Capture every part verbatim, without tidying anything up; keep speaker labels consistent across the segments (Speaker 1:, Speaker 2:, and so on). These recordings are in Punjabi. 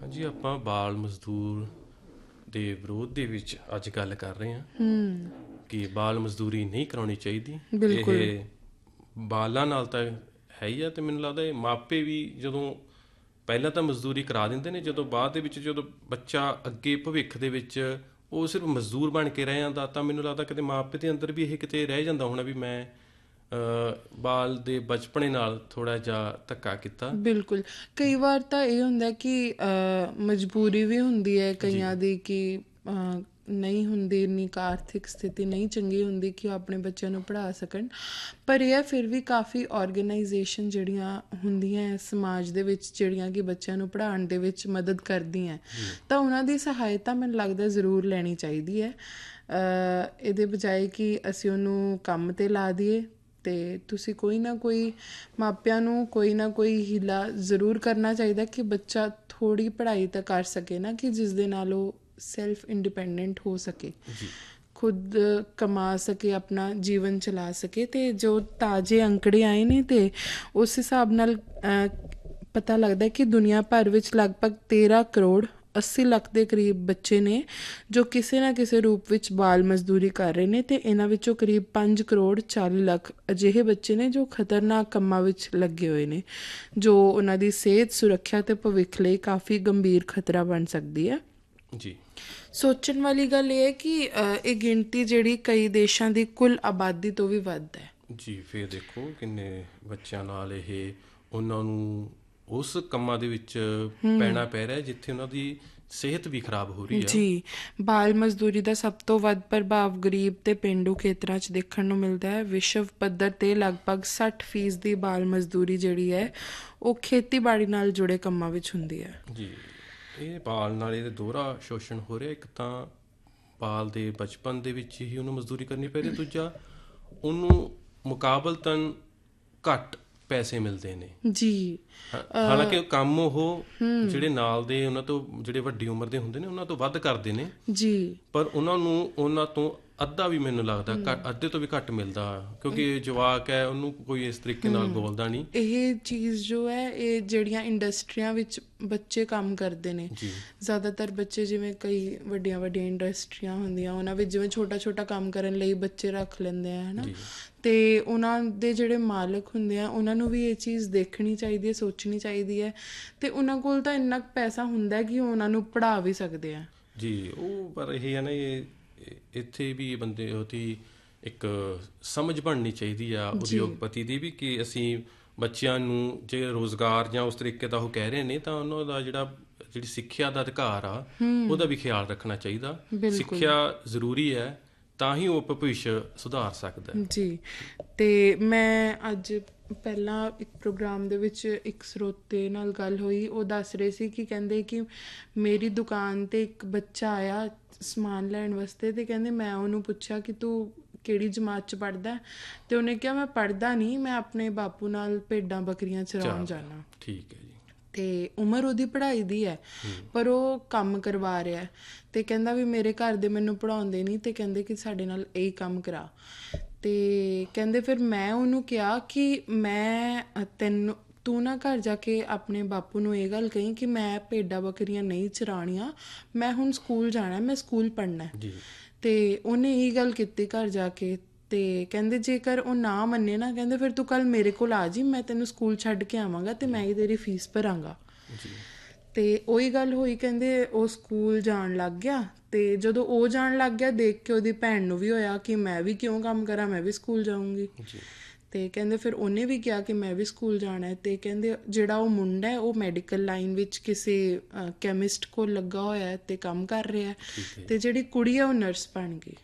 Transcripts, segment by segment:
Speaker 1: ਹਾਂਜੀ, ਆਪਾਂ ਬਾਲ ਮਜ਼ਦੂਰ ਦੇ ਵਿਰੋਧ ਦੇ ਵਿੱਚ ਅੱਜ ਗੱਲ ਕਰ ਰਹੇ ਹਾਂ ਕਿ ਬਾਲ ਮਜ਼ਦੂਰੀ ਨਹੀਂ ਕਰਾਉਣੀ ਚਾਹੀਦੀ। ਇਹ ਬਾਲਾਂ ਨਾਲ ਤਾਂ ਹੈ ਹੀ ਆ, ਅਤੇ ਮੈਨੂੰ ਲੱਗਦਾ ਇਹ ਮਾਪੇ ਵੀ ਜਦੋਂ ਪਹਿਲਾਂ ਤਾਂ ਮਜ਼ਦੂਰੀ ਕਰਾ ਦਿੰਦੇ ਨੇ, ਜਦੋਂ ਬਾਅਦ ਦੇ ਵਿੱਚ ਜਦੋਂ ਬੱਚਾ ਅੱਗੇ ਭਵਿੱਖ ਦੇ ਵਿੱਚ ਉਹ ਸਿਰਫ ਮਜ਼ਦੂਰ ਬਣ ਕੇ ਰਹਿ ਜਾਂਦਾ, ਤਾਂ ਮੈਨੂੰ ਲੱਗਦਾ ਕਿਤੇ ਮਾਪੇ ਦੇ ਅੰਦਰ ਵੀ ਇਹ ਕਿਤੇ ਰਹਿ ਜਾਂਦਾ ਹੋਣਾ ਵੀ ਮੈਂ ਬਾਲ ਦੇ ਬਚਪਨੇ ਨਾਲ ਥੋੜ੍ਹਾ ਜਿਹਾ ਧੱਕਾ ਕੀਤਾ।
Speaker 2: ਬਿਲਕੁਲ, ਕਈ ਵਾਰ ਤਾਂ ਇਹ ਹੁੰਦਾ ਕਿ ਮਜਬੂਰੀ ਵੀ ਹੁੰਦੀ ਹੈ ਕਈਆਂ ਦੀ ਕਿ ਨਹੀਂ ਹੁੰਦੀ, ਇੰਨੀ ਕੁ ਆਰਥਿਕ ਸਥਿਤੀ ਨਹੀਂ ਚੰਗੀ ਹੁੰਦੀ ਕਿ ਉਹ ਆਪਣੇ ਬੱਚਿਆਂ ਨੂੰ ਪੜ੍ਹਾ ਸਕਣ। ਪਰ ਇਹ ਫਿਰ ਵੀ ਕਾਫੀ ਔਰਗਨਾਈਜੇਸ਼ਨ ਜਿਹੜੀਆਂ ਹੁੰਦੀਆਂ ਸਮਾਜ ਦੇ ਵਿੱਚ, ਜਿਹੜੀਆਂ ਕਿ ਬੱਚਿਆਂ ਨੂੰ ਪੜ੍ਹਾਉਣ ਦੇ ਵਿੱਚ ਮਦਦ ਕਰਦੀਆਂ, ਤਾਂ ਉਹਨਾਂ ਦੀ ਸਹਾਇਤਾ ਮੈਨੂੰ ਲੱਗਦਾ ਜ਼ਰੂਰ ਲੈਣੀ ਚਾਹੀਦੀ ਹੈ। ਇਹਦੇ ਬਜਾਏ ਕਿ ਅਸੀਂ ਉਹਨੂੰ ਕੰਮ 'ਤੇ ਲਾ ਦਈਏ, ਅਤੇ ਤੁਸੀਂ ਕੋਈ ਨਾ ਕੋਈ ਮਾਪਿਆਂ ਨੂੰ ਕੋਈ ਨਾ ਕੋਈ ਹੀਲਾ ਜ਼ਰੂਰ ਕਰਨਾ ਚਾਹੀਦਾ ਕਿ ਬੱਚਾ ਥੋੜ੍ਹੀ ਪੜ੍ਹਾਈ ਤਾਂ ਕਰ ਸਕੇ ਨਾ, ਕਿ ਜਿਸ ਦੇ ਨਾਲ ਉਹ ਸੈਲਫ ਇੰਡੀਪੈਂਡੈਂਟ ਹੋ ਸਕੇ, ਖੁਦ ਕਮਾ ਸਕੇ, ਆਪਣਾ ਜੀਵਨ ਚਲਾ ਸਕੇ। ਅਤੇ ਜੋ ਤਾਜ਼ੇ ਅੰਕੜੇ ਆਏ ਨੇ ਅਤੇ ਉਸ ਹਿਸਾਬ ਨਾਲ ਪਤਾ ਲੱਗਦਾ ਕਿ ਦੁਨੀਆ ਭਰ ਵਿੱਚ ਲਗਭਗ ਤੇਰ੍ਹਾਂ ਕਰੋੜ ਅੱਸੀ ਲੱਖ ਦੇ ਕਰੀਬ ਬੱਚੇ ਨੇ ਜੋ ਕਿਸੇ ਨਾ ਕਿਸੇ ਰੂਪ ਵਿੱਚ ਬਾਲ ਮਜ਼ਦੂਰੀ ਕਰ ਰਹੇ ਨੇ, ਅਤੇ ਇਹਨਾਂ ਵਿੱਚੋਂ ਕਰੀਬ ਪੰਜ ਕਰੋੜ ਚਾਲੀ ਲੱਖ ਅਜਿਹੇ ਬੱਚੇ ਨੇ ਜੋ ਖਤਰਨਾਕ ਕੰਮਾਂ ਵਿੱਚ ਲੱਗੇ ਹੋਏ ਨੇ, ਜੋ ਉਹਨਾਂ ਦੀ ਸਿਹਤ, ਸੁਰੱਖਿਆ ਅਤੇ ਭਵਿੱਖ ਲਈ ਕਾਫੀ ਗੰਭੀਰ ਖਤਰਾ ਬਣ ਸਕਦੀ ਹੈ।
Speaker 1: ਜੀ,
Speaker 2: ਸੋਚਣ ਵਾਲੀ ਗੱਲ ਇਹ ਹੈ ਕਿ ਇਹ ਗਿਣਤੀ ਜਿਹੜੀ ਕਈ ਦੇਸ਼ਾਂ ਦੀ ਕੁੱਲ ਆਬਾਦੀ ਤੋਂ ਵੀ ਵੱਧ ਹੈ।
Speaker 1: ਜੀ, ਫਿਰ ਦੇਖੋ ਕਿੰਨੇ ਬੱਚਿਆਂ ਨਾਲ ਇਹ ਉਹਨਾਂ ਨੂੰ ਉਸ ਕੰਮਾਂ ਦੇ ਵਿੱਚ ਪੈਣਾ ਪੈ ਰਿਹਾ ਜਿੱਥੇ ਉਹਨਾਂ ਦੀ ਸਿਹਤ ਵੀ ਖਰਾਬ ਹੋ ਰਹੀ ਹੈ।
Speaker 2: ਜੀ, ਬਾਲ ਮਜ਼ਦੂਰੀ ਦਾ ਸਭ ਤੋਂ ਵੱਧ ਪ੍ਰਭਾਵ ਗਰੀਬ ਅਤੇ ਪੇਂਡੂ ਖੇਤਰਾਂ 'ਚ ਦੇਖਣ ਨੂੰ ਮਿਲਦਾ ਹੈ। ਵਿਸ਼ਵ ਪੱਧਰ 'ਤੇ ਲਗਭਗ ਸੱਠ ਫੀਸਦੀ ਬਾਲ ਮਜ਼ਦੂਰੀ ਜਿਹੜੀ ਹੈ ਉਹ ਖੇਤੀਬਾੜੀ ਨਾਲ ਜੁੜੇ ਕੰਮਾਂ ਵਿੱਚ ਹੁੰਦੀ ਹੈ। ਜੀ,
Speaker 1: ਇਹ ਬਾਲ ਨਾਲ ਇਹਦੇ ਦੋਹਰਾ ਸ਼ੋਸ਼ਣ ਹੋ ਰਿਹਾ। ਇੱਕ ਤਾਂ ਬਾਲ ਦੇ ਬਚਪਨ ਦੇ ਵਿੱਚ ਹੀ ਉਹਨੂੰ ਮਜ਼ਦੂਰੀ ਕਰਨੀ ਪੈ ਰਹੀ, ਦੂਜਾ ਉਹਨੂੰ ਮੁਕਾਬਲਤਨ ਘੱਟ ਪੈਸੇ ਮਿਲਦੇ ਨੇ।
Speaker 2: ਜੀ,
Speaker 1: ਹਾਲਾਂਕਿ ਕੰਮ ਉਹ ਜਿਹੜੇ ਨਾਲ ਦੇ ਉਹਨਾਂ ਤੋਂ ਜਿਹੜੇ ਵੱਡੀ ਉਮਰ ਦੇ ਹੁੰਦੇ ਨੇ ਉਹਨਾਂ ਤੋਂ ਵੱਧ ਕਰਦੇ ਨੇ ਜੀ, ਪਰ ਉਹਨਾਂ ਨੂੰ ਉਹਨਾਂ ਤੋਂ ਅੱਧਾ ਵੀ ਮੈਨੂੰ ਲੱਗਦਾ ਘੱਟ, ਅੱਧੇ ਤੋਂ ਵੀ ਘੱਟ ਮਿਲਦਾ, ਕਿਉਂਕਿ ਜਵਾਕ ਹੈ ਉਹਨੂੰ ਕੋਈ ਇਸ ਤਰੀਕੇ ਨਾਲ ਬੋਲਦਾ ਨਹੀਂ।
Speaker 2: ਇਹ ਚੀਜ਼ ਜੋ ਹੈ ਇਹ ਜਿਹੜੀਆਂ ਇੰਡਸਟਰੀਆਂ ਵਿੱਚ ਬੱਚੇ ਕੰਮ ਕਰਦੇ ਨੇ, ਜ਼ਿਆਦਾਤਰ ਬੱਚੇ ਜਿਵੇਂ ਕਈ ਵੱਡੀਆਂ ਵੱਡੀਆਂ ਇੰਡਸਟਰੀਆਂ ਹੁੰਦੀਆਂ ਉਹਨਾਂ ਵਿੱਚ ਜਿਵੇਂ ਛੋਟਾ ਛੋਟਾ ਕੰਮ ਕਰਨ ਲਈ ਬੱਚੇ ਰੱਖ ਲੈਂਦੇ ਆ, ਹੈ ਨਾ, ਅਤੇ ਉਹਨਾਂ ਦੇ ਜਿਹੜੇ ਮਾਲਕ ਹੁੰਦੇ ਆ ਉਹਨਾਂ ਨੂੰ ਵੀ ਇਹ ਚੀਜ਼ ਦੇਖਣੀ ਚਾਹੀਦੀ ਹੈ, ਸੋਚਣੀ ਚਾਹੀਦੀ ਹੈ, ਅਤੇ ਉਹਨਾਂ ਕੋਲ ਤਾਂ ਇੰਨਾ ਕੁ ਪੈਸਾ ਹੁੰਦਾ ਕਿ ਉਹ ਉਹਨਾਂ ਨੂੰ ਪੜ੍ਹਾ ਵੀ ਸਕਦੇ ਆ।
Speaker 1: ਜੀ, ਉਹ ਪਰ ਇਹ ਹੈ ਨਾ, ਇਹ ਇੱਥੇ ਵੀ ਬੰਦੇ ਉਹਦੀ ਇੱਕ ਸਮਝ ਬਣਨੀ ਚਾਹੀਦੀ ਆ ਉਦਯੋਗਪਤੀ ਦੀ ਵੀ ਕਿ ਅਸੀਂ ਬੱਚਿਆਂ ਨੂੰ ਜੇ ਰੁਜ਼ਗਾਰ ਜਾਂ ਉਸ ਤਰੀਕੇ ਦਾ ਉਹ ਕਹਿ ਰਹੇ ਨੇ ਤਾਂ ਉਹਨਾਂ ਦਾ ਜਿਹੜਾ ਜਿਹੜੀ ਸਿੱਖਿਆ ਦਾ ਅਧਿਕਾਰ ਆ ਉਹਦਾ ਵੀ ਖਿਆਲ ਰੱਖਣਾ ਚਾਹੀਦਾ। ਸਿੱਖਿਆ ਜ਼ਰੂਰੀ ਹੈ ਤਾਂ ਹੀ ਉਹ ਭਵਿੱਖ ਸੁਧਾਰ ਸਕਦਾ ਜੀ।
Speaker 2: ਅਤੇ ਮੈਂ ਅੱਜ ਪਹਿਲਾਂ ਇੱਕ ਪ੍ਰੋਗਰਾਮ ਦੇ ਵਿੱਚ ਇੱਕ ਸਰੋਤੇ ਨਾਲ ਗੱਲ ਹੋਈ, ਉਹ ਦੱਸ ਰਹੇ ਸੀ ਕਿ ਕਹਿੰਦੇ ਕਿ ਮੇਰੀ ਦੁਕਾਨ 'ਤੇ ਇੱਕ ਬੱਚਾ ਆਇਆ ਸਮਾਨ ਲੈਣ ਵਾਸਤੇ, ਅਤੇ ਕਹਿੰਦੇ ਮੈਂ ਉਹਨੂੰ ਪੁੱਛਿਆ ਕਿ ਤੂੰ ਕਿਹੜੀ ਜਮਾਤ 'ਚ ਪੜ੍ਹਦਾ, ਅਤੇ ਉਹਨੇ ਕਿਹਾ ਮੈਂ ਪੜ੍ਹਦਾ ਨਹੀਂ, ਮੈਂ ਆਪਣੇ ਬਾਪੂ ਨਾਲ ਭੇਡਾਂ ਬੱਕਰੀਆਂ ਚਰਾਉਣ ਜਾਣਾ।
Speaker 1: ਠੀਕ ਹੈ ਜੀ।
Speaker 2: ਅਤੇ ਉਮਰ ਉਹਦੀ ਪੜ੍ਹਾਈ ਦੀ ਹੈ ਪਰ ਉਹ ਕੰਮ ਕਰਵਾ ਰਿਹਾ, ਅਤੇ ਕਹਿੰਦਾ ਵੀ ਮੇਰੇ ਘਰ ਦੇ ਮੈਨੂੰ ਪੜ੍ਹਾਉਂਦੇ ਨਹੀਂ, ਅਤੇ ਕਹਿੰਦੇ ਕਿ ਸਾਡੇ ਨਾਲ ਇਹੀ ਕੰਮ ਕਰਾ। ਅਤੇ ਕਹਿੰਦੇ ਫਿਰ ਮੈਂ ਉਹਨੂੰ ਕਿਹਾ ਕਿ ਮੈਂ ਤੈਨੂੰ ਤੂੰ ਨਾ ਘਰ ਜਾ ਕੇ ਆਪਣੇ ਬਾਪੂ ਨੂੰ ਇਹ ਗੱਲ ਕਹੀ ਕਿ ਮੈਂ ਭੇਡਾਂ ਬੱਕਰੀਆਂ ਨਹੀਂ ਚਰਾਉਣੀਆਂ, ਮੈਂ ਹੁਣ ਸਕੂਲ ਜਾਣਾ, ਮੈਂ ਸਕੂਲ ਪੜ੍ਹਨਾ। ਅਤੇ ਉਹਨੇ ਇਹ ਗੱਲ ਕੀਤੀ ਘਰ ਜਾ ਕੇ, ਅਤੇ ਕਹਿੰਦੇ ਜੇਕਰ ਉਹ ਨਾ ਮੰਨੇ ਨਾ, ਕਹਿੰਦੇ ਫਿਰ ਤੂੰ ਕੱਲ੍ਹ ਮੇਰੇ ਕੋਲ ਆ ਜੀ, ਮੈਂ ਤੈਨੂੰ ਸਕੂਲ ਛੱਡ ਕੇ ਆਵਾਂਗਾ ਅਤੇ ਮੈਂ ਹੀ ਤੇਰੀ ਫੀਸ ਭਰਾਂਗਾ। ਅਤੇ ਉਹੀ ਗੱਲ ਹੋਈ, ਕਹਿੰਦੇ ਉਹ ਸਕੂਲ ਜਾਣ ਲੱਗ ਗਿਆ, ਅਤੇ ਜਦੋਂ ਉਹ ਜਾਣ ਲੱਗ ਗਿਆ ਦੇਖ ਕੇ ਉਹਦੀ ਭੈਣ ਨੂੰ ਵੀ ਹੋਇਆ ਕਿ ਮੈਂ ਵੀ ਕਿਉਂ ਕੰਮ ਕਰਾਂ, ਮੈਂ ਵੀ ਸਕੂਲ ਜਾਊਂਗੀ। ਅਤੇ ਕਹਿੰਦੇ ਫਿਰ ਉਹਨੇ ਵੀ ਕਿਹਾ ਕਿ ਮੈਂ ਵੀ ਸਕੂਲ ਜਾਣਾ, ਅਤੇ ਕਹਿੰਦੇ ਜਿਹੜਾ ਉਹ ਮੁੰਡਾ ਹੈ ਉਹ ਮੈਡੀਕਲ ਲਾਈਨ ਵਿੱਚ ਕਿਸੇ ਕੈਮਿਸਟ ਕੋਲ ਲੱਗਾ ਹੋਇਆ ਅਤੇ ਕੰਮ ਕਰ ਰਿਹਾ, ਅਤੇ ਜਿਹੜੀ ਕੁੜੀ ਹੈ ਉਹ ਨਰਸ ਬਣ ਗਈ।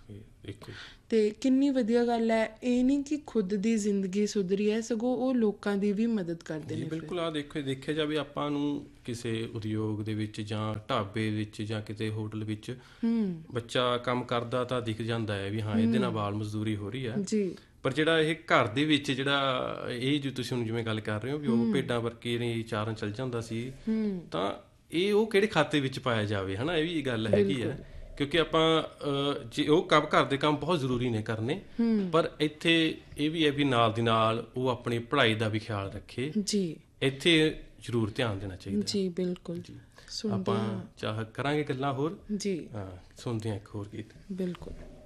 Speaker 2: ਅਤੇ ਕਿੰਨੀ ਵਧੀਆ ਗੱਲ ਹੈ। ਇਹ ਨਹੀਂ ਕਿ ਖੁਦ ਦੀ ਜ਼ਿੰਦਗੀ ਸੁਧਰੀ ਹੈ, ਸਗੋਂ ਉਹ ਲੋਕਾਂ ਦੀ ਵੀ ਮਦਦ ਕਰਦੇ ਨੇ।
Speaker 1: ਬਿਲਕੁਲ, ਆਹ ਦੇਖੋ ਦੇਖਿਆ ਜਾਵੇ ਆਪਾਂ ਨੂੰ ਕਿਸੇ ਉਦਯੋਗ ਦੇ ਵਿੱਚ ਜਾਂ ਢਾਬੇ ਵਿੱਚ ਜਾਂ ਕਿਤੇ ਹੋਟਲ ਵਿੱਚ ਬੱਚਾ ਕੰਮ ਕਰਦਾ ਤਾਂ ਦਿਖ ਜਾਂਦਾ ਹੈ ਵੀ ਹਾਂ ਇਹਦੇ ਨਾਲ ਬਾਲ ਮਜ਼ਦੂਰੀ ਹੋ ਰਹੀ ਹੈ ਜੀ, ਪਰ ਜਿਹੜਾ ਇਹ ਘਰ ਦੇ ਵਿੱਚ ਜਿਹੜਾ ਇਹ ਜੋ ਤੁਸੀਂ ਹੁਣ ਜਿਵੇਂ ਗੱਲ ਕਰ ਰਹੇ ਹੋ ਵੀ ਉਹ ਭੇਡਾਂ ਬੱਕਰੀਆਂ ਚਾਰਨ ਚੱਲ ਜਾਂਦਾ ਸੀ, ਤਾਂ ਇਹ ਉਹ ਕਿਹੜੇ ਖਾਤੇ ਵਿੱਚ ਪਾਇਆ ਜਾਵੇ, ਹੈ ਨਾ, ਇਹ ਵੀ ਗੱਲ ਹੈਗੀ ਹੈ। ਕਿਉਂਕਿ ਆਪਾਂ ਜੇ ਉਹ ਕੰਮ ਘਰ ਦੇ ਕੰਮ ਬਹੁਤ ਜ਼ਰੂਰੀ ਨੇ ਕਰਨੇ, ਪਰ ਇੱਥੇ ਇਹ ਵੀ ਹੈ ਵੀ ਨਾਲ ਦੀ ਨਾਲ ਉਹ ਆਪਣੀ ਪੜ੍ਹਾਈ ਦਾ ਵੀ ਖਿਆਲ ਰੱਖੇ ਜੀ। ਇੱਥੇ ਜ਼ਰੂਰ ਧਿਆਨ ਦੇਣਾ ਚਾਹੀਦਾ
Speaker 2: ਜੀ ਬਿਲਕੁਲ ਸੁਣਦੇ
Speaker 1: ਆਪਾਂ ਚਾਹ ਕਰਾਂਗੇ ਗੱਲਾਂ ਹੋਰ
Speaker 2: ਜੀ
Speaker 1: ਹਾਂ ਸੁਣਦੇ ਹਾਂ ਇੱਕ ਹੋਰ ਗੀਤ
Speaker 2: ਬਿਲਕੁਲ